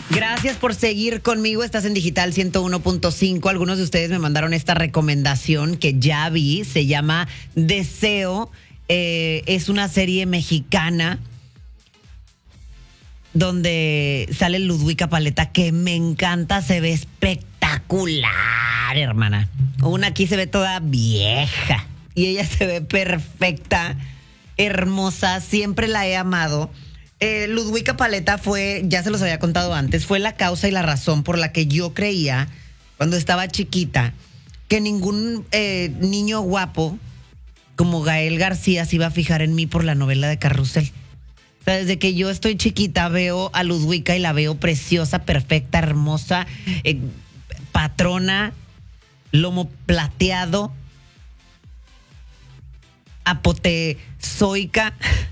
Gracias por seguir conmigo. Estás en Digital 101.5. Algunos de ustedes me mandaron esta recomendación que ya vi. Se llama Deseo. Es una serie mexicana donde sale Ludwika Paleta, que me encanta. Se ve espectacular, hermana. Una aquí se ve toda vieja y ella se ve perfecta, hermosa. Siempre la he amado. Ludwika Paleta fue, ya se los había contado antes, fue la causa y la razón por la que yo creía, cuando estaba chiquita, que ningún niño guapo como Gael García se iba a fijar en mí por la novela de Carrusel. O sea, desde que yo estoy chiquita veo a Ludwika y la veo preciosa, perfecta, hermosa, patrona, lomo plateado, apotezoica.